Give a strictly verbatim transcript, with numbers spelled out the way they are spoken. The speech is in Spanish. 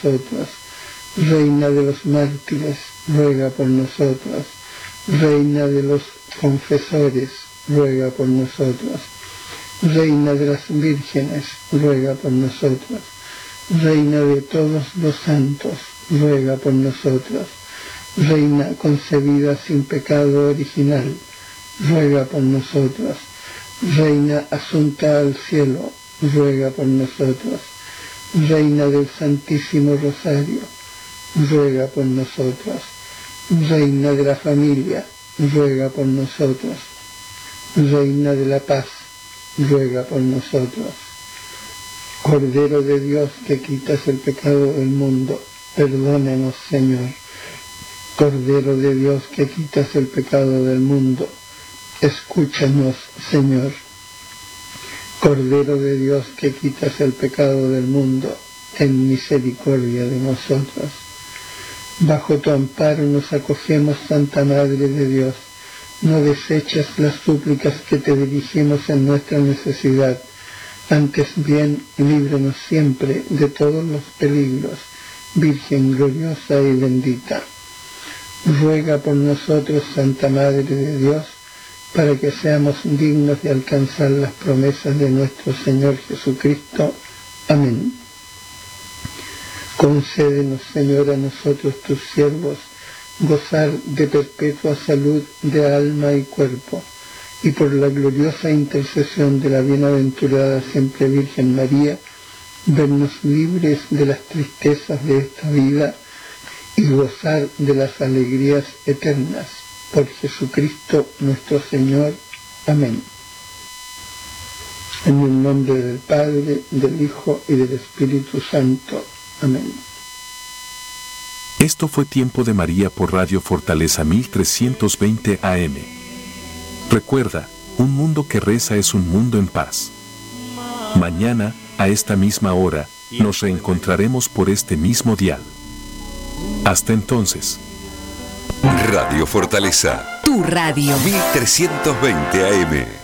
nosotros. Reina de los mártires, ruega por nosotros. Reina de los confesores, ruega por nosotros. Reina de las vírgenes, ruega por nosotros. Reina de todos los santos, ruega por nosotros. Reina concebida sin pecado original, ruega por nosotros. Reina asunta al cielo, ruega por nosotros. Reina del Santísimo Rosario, ruega por nosotros. Reina de la familia, ruega por nosotros. Reina de la paz, ruega por nosotros. Cordero de Dios que quitas el pecado del mundo, perdónanos, Señor. Cordero de Dios que quitas el pecado del mundo, escúchanos, Señor. Cordero de Dios que quitas el pecado del mundo, ten misericordia de nosotros. Bajo tu amparo nos acogemos, Santa Madre de Dios. No deseches las súplicas que te dirigimos en nuestra necesidad. Antes bien, líbranos siempre de todos los peligros, Virgen gloriosa y bendita. Ruega por nosotros, Santa Madre de Dios, para que seamos dignos de alcanzar las promesas de nuestro Señor Jesucristo. Amén. Concédenos, Señor, a nosotros tus siervos, gozar de perpetua salud de alma y cuerpo, y por la gloriosa intercesión de la bienaventurada siempre Virgen María, vernos libres de las tristezas de esta vida y gozar de las alegrías eternas. Por Jesucristo nuestro Señor. Amén. En el nombre del Padre, del Hijo y del Espíritu Santo. Amén. Esto fue Tiempo de María por Radio Fortaleza mil trescientos veinte A M. Recuerda, un mundo que reza es un mundo en paz. Mañana, a esta misma hora, nos reencontraremos por este mismo dial. Hasta entonces. Radio Fortaleza. Tu radio. mil trescientos veinte A M.